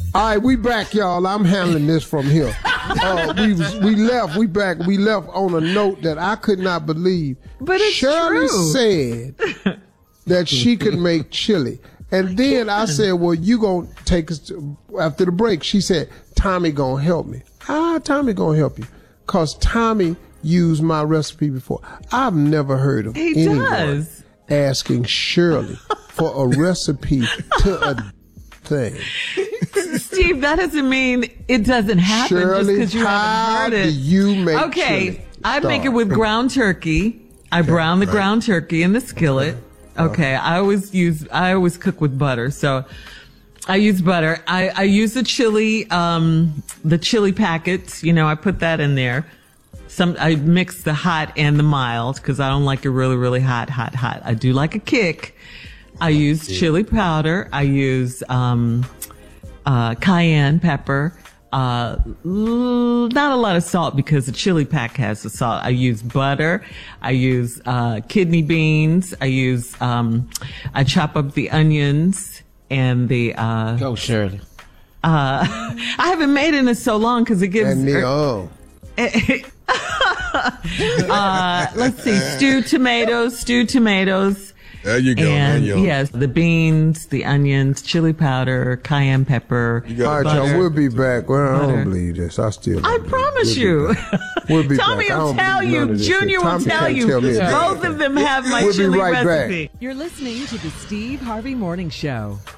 All right, we back, y'all. I'm handling this from here. We left on a note that I could not believe. But it's Shirley true. said that she could make chili. And then I said, well, you gonna take us after the break. She said, Tommy gonna help me. Tommy gonna help you. Cause Tommy used my recipe before. I've never heard of anyone asking Shirley for a recipe to a thing. Steve, that doesn't mean it doesn't happen just because you haven't heard it. How do you make chili? I make it with ground turkey. I brown the ground turkey in the skillet. Okay. I always cook with butter. So I use butter. I use the chili packets. I put that in there. I mix the hot and the mild because I don't like it really, really hot. I do like a kick. I use chili powder. I use cayenne pepper. Not a lot of salt because the chili pack has the salt. I use butter. I use kidney beans. I chop up the onions and the Go, Shirley. I haven't made it in so long because it gives let's see, stewed tomatoes. There you go. And yes, the beans, the onions, chili powder, cayenne pepper. All right, y'all, we'll be back. Well, I don't believe this. I promise you. We'll be Tommy back. will tell you. Junior will tell you. Both of them have my chili recipe. You're listening to the Steve Harvey Morning Show.